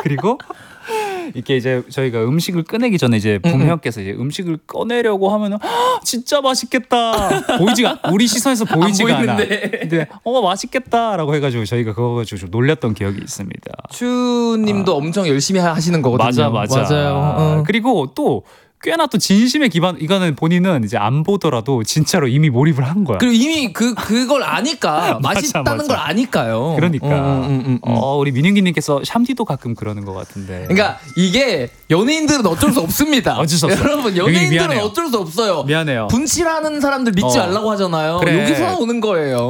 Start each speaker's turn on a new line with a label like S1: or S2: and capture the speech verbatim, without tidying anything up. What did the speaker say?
S1: 그리고 이렇게 이제 저희가 음식을 꺼내기 전에 이제 부모님께서 이제 음식을 꺼내려고 하면은 진짜 맛있겠다. 보이지가 우리 시선에서 보이지가 않아. 근데 어 맛있겠다라고 해가지고 저희가 그거 가지고 좀 놀렸던 기억이 있습니다.
S2: 추님도 아. 엄청 열심히 하시는 거거든요.
S1: 맞아 맞아.
S2: 맞아요. 어.
S1: 그리고 또 꽤나 또 진심의 기반 이거는 본인은 이제 안 보더라도 진짜로 이미 몰입을 한 거야.
S2: 그리고 이미 그 그걸 아니까
S1: 맞아,
S2: 맛있다는
S1: 맞아.
S2: 걸 아니까요.
S1: 그러니까
S2: 음, 음, 음, 음.
S1: 어, 우리 민윤기님께서 샴디도 가끔 그러는 것 같은데.
S2: 그러니까 이게 연예인들은 어쩔 수 없습니다.
S1: 어쩔 수 없어.
S2: 여러분 연예인들은 어쩔 수 없어요.
S1: 미안해요.
S2: 분칠하는 사람들 믿지
S1: 어.
S2: 말라고 하잖아요.
S1: 그래.
S2: 여기서 오는 거예요.